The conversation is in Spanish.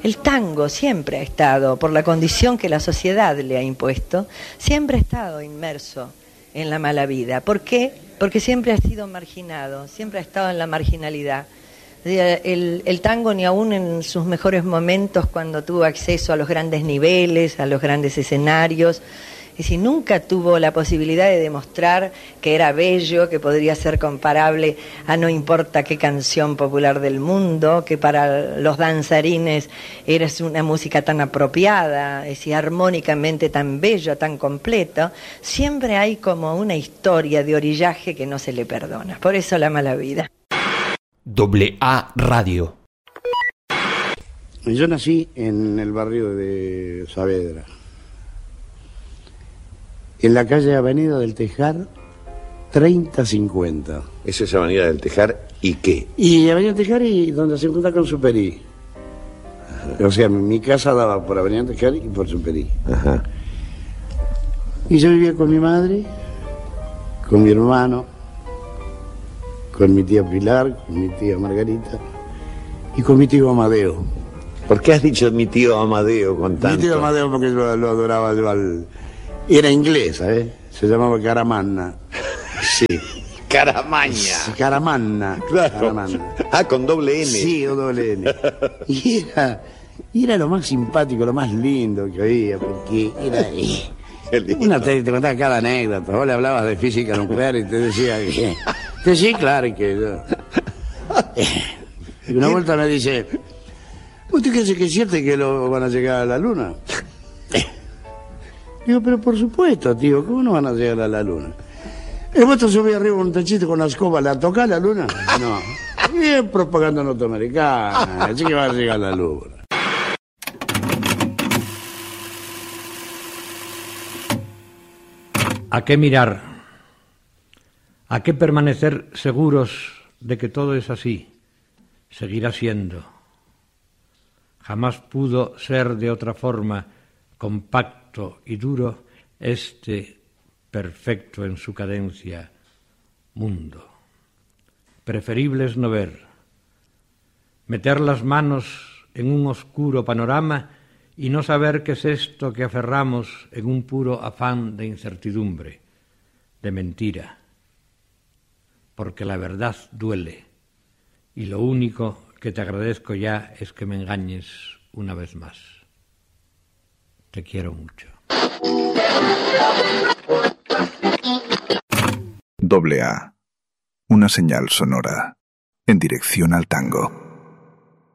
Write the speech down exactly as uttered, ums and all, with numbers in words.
el tango siempre ha estado, por la condición que la sociedad le ha impuesto, siempre ha estado inmerso en la mala vida. ¿Por qué? Porque siempre ha sido marginado, siempre ha estado en la marginalidad. El, el tango, ni aún en sus mejores momentos, cuando tuvo acceso a los grandes niveles, a los grandes escenarios, es decir, nunca tuvo la posibilidad de demostrar que era bello, que podría ser comparable a no importa qué canción popular del mundo, que para los danzarines era una música tan apropiada, es decir, armónicamente tan bello, tan completo. Siempre hay como una historia de orillaje que no se le perdona. Por eso la mala vida. Doble A Radio. Yo nací en el barrio de Saavedra, en la calle Avenida del Tejar, treinta cincuenta. ¿Esa es Avenida del Tejar y qué? Y Avenida del Tejar y donde se encuentra con Superí. O sea, mi casa daba por Avenida del Tejar y por Superí. Ajá. Y yo vivía con mi madre, con mi hermano, con mi tía Pilar, con mi tía Margarita y con mi tío Amadeo. ¿Por qué has dicho mi tío Amadeo con tanto? Mi tío Amadeo porque yo lo adoraba yo al... Era inglés, ¿eh? Se llamaba Caramanna. Sí. Caramaña. Sí, Caramanna. Claro. Caramanna. Ah, con doble N. Sí, con doble N. Y era, y era lo más simpático, lo más lindo que había, porque era... Eh, una te, te contaba cada anécdota. Vos le hablabas de física nuclear y te decía que... que sí, claro, que yo... Y una vuelta me dice... ¿Usted cree que es cierto que lo van a llegar a la luna? Digo, pero por supuesto, tío, ¿cómo no van a llegar a la luna? ¿Y vos te subís arriba un techito con la escoba, ¿la tocás la luna? No. Bien propaganda norteamericana, así que va a llegar a la luna. ¿A qué mirar? ¿A qué permanecer seguros de que todo es así? Seguirá siendo. Jamás pudo ser de otra forma, compacto y duro, este perfecto en su cadencia mundo. Preferible es no ver, meter las manos en un oscuro panorama y no saber qué es esto que aferramos en un puro afán de incertidumbre, de mentira, porque la verdad duele y lo único que te agradezco ya es que me engañes una vez más. Te quiero mucho. Doble A. Una señal sonora en dirección al tango.